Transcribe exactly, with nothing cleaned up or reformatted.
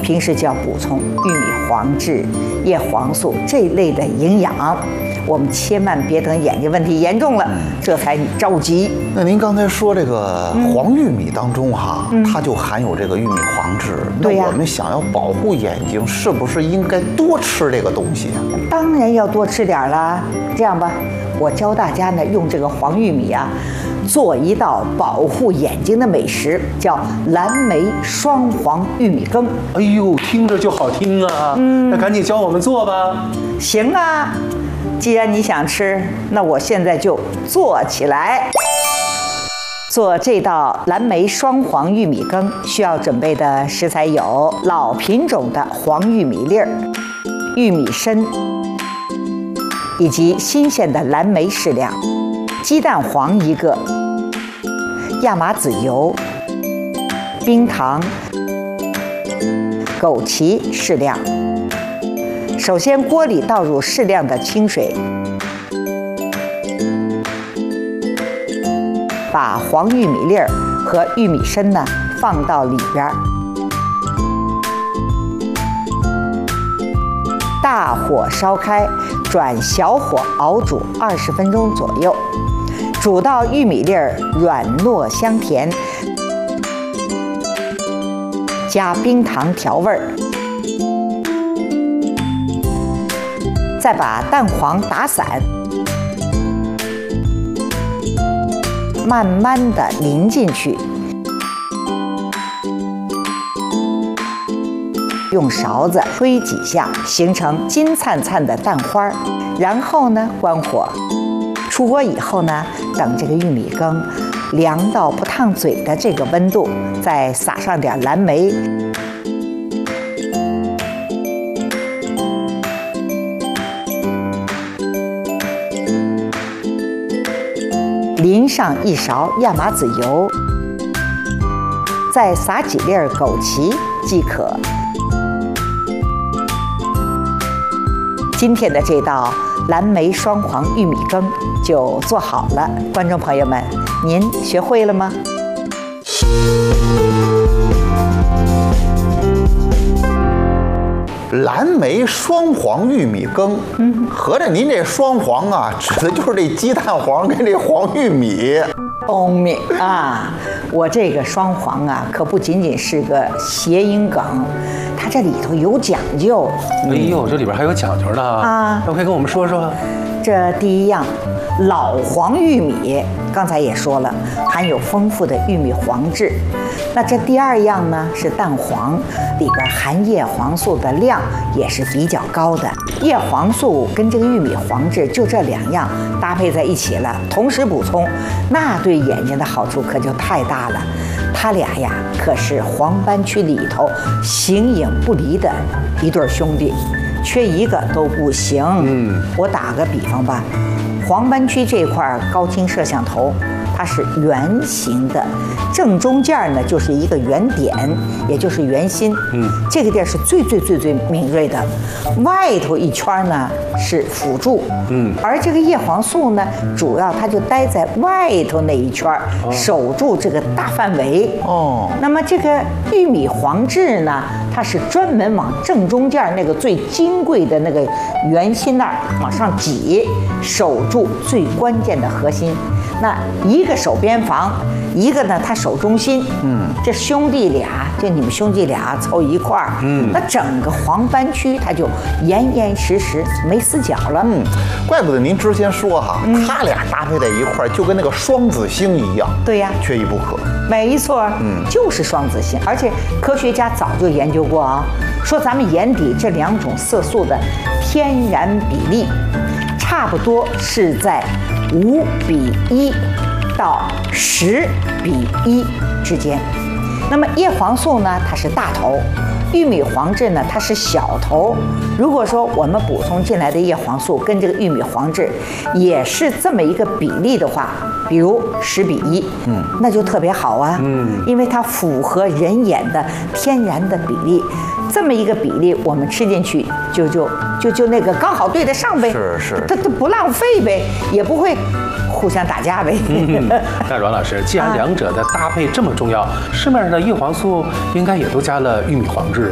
平时就要补充玉米黄质、叶黄素这类的营养。我们千万别等眼睛问题严重了，这才着急。 那您刚才说这个黄玉米当中哈， 嗯、 它就含有这个玉米黄质。 对呀、 那我们想要保护眼睛，是不是应该多吃这个东西啊？ 当然要多吃点啦。这样吧，我教大家呢用这个黄玉米啊，做一道保护眼睛的美食，叫蓝莓双黄玉米羹。 哎呦，听着就好听啊！嗯，那赶紧教我们做吧。 行啊。既然你想吃，那我现在就做起来。做这道蓝莓双黄玉米羹需要准备的食材有老品种的黄玉米粒儿、玉米参，以及新鲜的蓝莓适量、鸡蛋黄一个、亚麻籽油、冰糖、枸杞适量。首先，锅里倒入适量的清水，把黄玉米粒儿和玉米参呢放到里边，大火烧开，转小火熬煮二十分钟左右，煮到玉米粒儿软糯香甜，加冰糖调味儿。再把蛋黄打散，慢慢地淋进去，用勺子推几下，形成金灿灿的蛋花。然后呢，关火。出锅以后呢，等这个玉米羹凉到不烫嘴的这个温度，再撒上点蓝莓。淋上一勺亚麻籽油，再撒几粒枸杞即可。今天的这道蓝莓双黄玉米羹就做好了，观众朋友们，您学会了吗？ 蓝莓双黄玉米羹，嗯，合着您这双黄啊，指的就是这鸡蛋黄跟这黄玉米。 聪明啊！我这个双黄啊，可不仅仅是个谐音梗，它这里头有讲究。 哎呦，这里边还有讲究呢啊！那可以跟我们说说。 这第一样，老黄玉米，刚才也说了，含有丰富的玉米黄质。那这第二样呢是蛋黄，里边含叶黄素的量也是比较高的。叶黄素跟这个玉米黄质就这两样搭配在一起了，同时补充，那对眼睛的好处可就太大了。它俩呀可是黄斑区里头形影不离的一对兄弟，缺一个都不行。嗯，我打个比方吧，黄斑区这块高清摄像头，它是圆形的，正中间呢就是一个圆点，也就是圆心。嗯，这个地儿是最最最最敏锐的，外头一圈呢是辅助。嗯，而这个叶黄素呢，主要它就待在外头那一圈，守住这个大范围。哦，那么这个玉米黄质呢，它是专门往正中间那个最金贵的那个圆心那儿往上挤，守住最关键的核心。那一个守边防，一个呢他守中心。嗯，这兄弟俩，就你们兄弟俩凑一块儿，嗯，那整个黄斑区它就严严实实没死角了。 嗯，怪不得您之前说哈，嗯、他俩搭配在一块儿就跟那个双子星一样。 对呀， 缺一不可。 没错，嗯，就是双子星，而且科学家早就研究过啊，说咱们眼底这两种色素的天然比例，差不多是在五比一到十比一之间。那么叶黄素呢，它是大头；玉米黄质呢，它是小头。如果说我们补充进来的叶黄素跟这个玉米黄质也是这么一个比例的话，比如十比一，嗯，那就特别好啊，嗯，因为它符合人眼的天然的比例。这么一个比例，我们吃进去就就就就那个刚好对得上呗， 是是， 它它不浪费呗，也不会互相打架呗。 嗯、那阮老师，既然两者的搭配这么重要，市面上的叶黄素应该也都加了玉米黄质。